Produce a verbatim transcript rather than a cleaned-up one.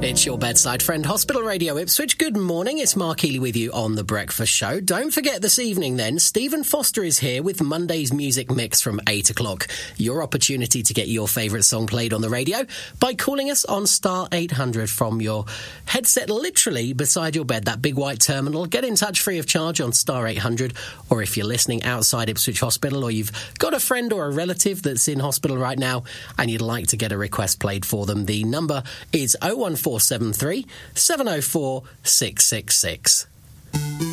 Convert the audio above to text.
It's your bedside friend, Hospital Radio Ipswich. Good morning, it's Mark Healy with you on The Breakfast Show. Don't forget this evening then, Stephen Foster is here with Monday's Music Mix from eight o'clock. Your opportunity to get your favourite song played on the radio by calling us on star eight hundred from your headset literally beside your bed, that big white terminal. Get in touch free of charge on star eight hundred, or if you're listening outside Ipswich Hospital or you've got a friend or a relative that's in hospital right now and you'd like to get a request played for them, the number is oh one four seven three, seven oh four, six six six.